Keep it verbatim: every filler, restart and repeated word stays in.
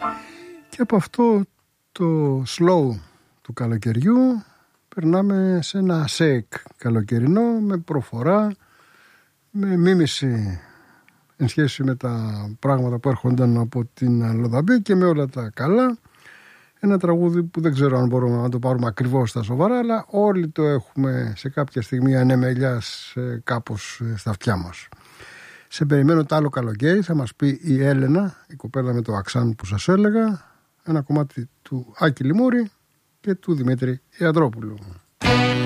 Και από αυτό το slow του καλοκαιριού περνάμε σε ένα shake καλοκαιρινό με προφορά, με μίμηση εν σχέση με τα πράγματα που έρχονταν από την Λοδαμπή και με όλα τα καλά. Ένα τραγούδι που δεν ξέρω αν μπορούμε να το πάρουμε ακριβώς στα σοβαρά, αλλά όλοι το έχουμε σε κάποια στιγμή ανεμελιάς κάπως στα αυτιά μας. Σε περιμένω το άλλο καλοκαίρι, θα μας πει η Έλενα, η κοπέλα με το αξάν που σας έλεγα, ένα κομμάτι του Άκη Λιμούρη και του Δημήτρη Ιατρόπουλου.